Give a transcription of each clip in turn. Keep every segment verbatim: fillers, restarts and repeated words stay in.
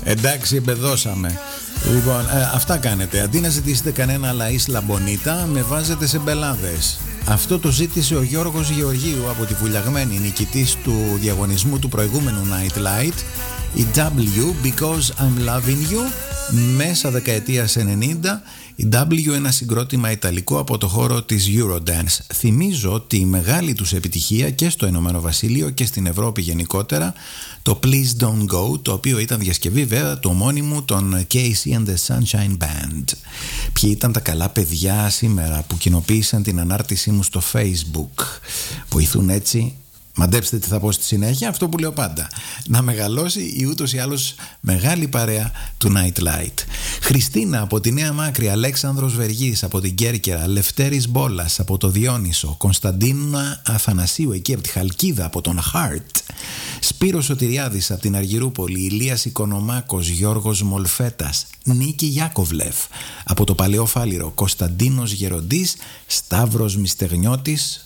Εντάξει, εμπεδώσαμε. Λοιπόν, ε, αυτά κάνετε. Αντί να ζητήσετε κανένα Λαΐς Bonita, με βάζετε σε μπελάδες. Αυτό το ζήτησε ο Γιώργος Γεωργίου από τη Βουλιαγμένη, νικητής του διαγωνισμού του προηγούμενου Night Light, η W, Because I'm Loving You, μέσα δεκαετίας ενενήντα. Η W, ένα συγκρότημα ιταλικό από το χώρο της Eurodance. Θυμίζω ότι η μεγάλη τους επιτυχία και στο Ηνωμένο Βασίλειο και στην Ευρώπη γενικότερα, το Please Don't Go, το οποίο ήταν διασκευή βέβαια του ομώνυμου των Casey and the Sunshine Band. Ποιοι ήταν τα καλά παιδιά σήμερα που κοινοποίησαν την ανάρτησή μου στο Facebook. Βοηθούν έτσι. Μαντέψτε τι θα πω στη συνέχεια, αυτό που λέω πάντα. Να μεγαλώσει η ούτως ή άλλως μεγάλη παρέα του Night Light. Χριστίνα από τη Νέα Μάκρη, Αλέξανδρος Βεργής από την Κέρκυρα, Λευτέρης Μπόλας από το Διόνυσο, Κωνσταντίνα Αθανασίου εκεί από τη Χαλκίδα από τον Heart, Σπύρος Σωτηριάδης από την Αργυρούπολη, Ηλίας Οικονομάκος, Γιώργος Μολφέτας, Νίκη Γιάκοβλεφ από το Παλαιό Φάληρο, Κωνσταντίνος Γεροντής, Σταύρος Μιστεγνιώτης,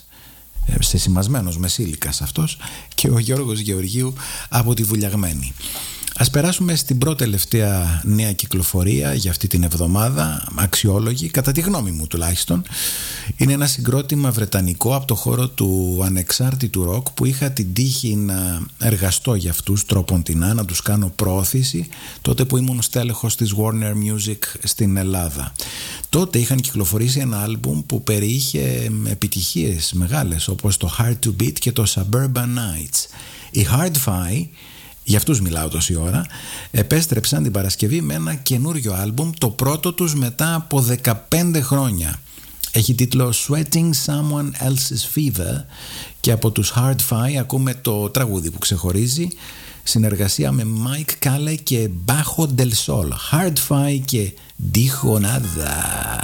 σε σημασμένος μεσήλικας αυτός, και ο Γιώργος Γεωργίου από τη Βουλιαγμένη. Ας περάσουμε στην πρώτη τελευταία νέα κυκλοφορία για αυτή την εβδομάδα, αξιόλογη, κατά τη γνώμη μου τουλάχιστον. Είναι ένα συγκρότημα βρετανικό από το χώρο του ανεξάρτητου ροκ που είχα την τύχη να εργαστώ για αυτούς τρόποντινά, να τους κάνω προώθηση τότε που ήμουν στέλεχος της Warner Music στην Ελλάδα. Τότε είχαν κυκλοφορήσει ένα άλμπουμ που περιείχε επιτυχίες μεγάλες όπως το Hard to Beat και το Suburban Nights. Οι Hard-Fi, για αυτούς μιλάω τόση ώρα, επέστρεψαν την Παρασκευή με ένα καινούριο άλμπουμ, το πρώτο τους μετά από δεκαπέντε χρόνια. Έχει τίτλο Sweating Someone Else's Fever και από τους Hard-Fi ακούμε το τραγούδι που ξεχωρίζει, συνεργασία με Mike Kalle και Bajo del Sol. Hard-Fi και Dijo Nada.